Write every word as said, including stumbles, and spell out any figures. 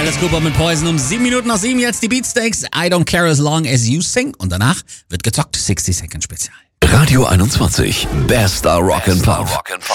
Alice Cooper mit Poison um sieben Minuten nach sieben. Jetzt die Beatsteaks. I don't care as long as you sing. Und danach wird gezockt. sechzig Second Spezial. Radio einundzwanzig. Bester Rock'n'Pop.